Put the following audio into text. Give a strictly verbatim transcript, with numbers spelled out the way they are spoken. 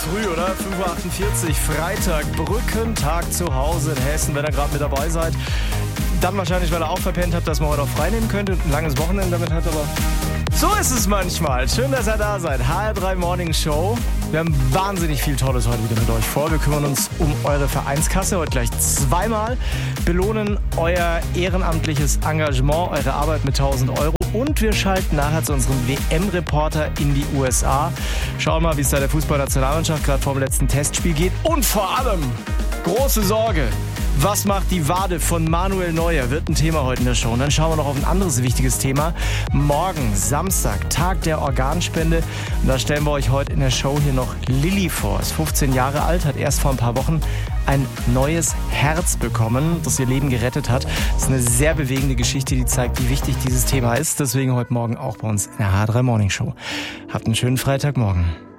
früh, oder? fünf Uhr achtundvierzig, Freitag, Brückentag zu Hause in Hessen, wenn ihr gerade mit dabei seid. Dann wahrscheinlich, weil ihr auch verpennt habt, dass man heute auch frei nehmen könnte und ein langes Wochenende damit hat, aber so ist es manchmal. Schön, dass ihr da seid. H R drei Morning Show. Wir haben wahnsinnig viel Tolles heute wieder mit euch vor. Wir kümmern uns um eure Vereinskasse heute gleich zweimal. Belohnen euer ehrenamtliches Engagement, eure Arbeit mit tausend Euro. Und wir schalten nachher zu unserem W M-Reporter in die U S A. Schauen mal, wie es da der Fußballnationalmannschaft gerade vor dem letzten Testspiel geht. Und vor allem, große Sorge, was macht die Wade von Manuel Neuer? Wird ein Thema heute in der Show. Und dann schauen wir noch auf ein anderes wichtiges Thema. Morgen, Samstag, Tag der Organspende. Und da stellen wir euch heute in der Show hier noch Lilly vor. Ist fünfzehn Jahre alt, hat erst vor ein paar Wochen ein neues Herz bekommen, das ihr Leben gerettet hat. Das ist eine sehr bewegende Geschichte, die zeigt, wie wichtig dieses Thema ist. Deswegen heute Morgen auch bei uns in der H R drei Morning Show. Habt einen schönen Freitagmorgen.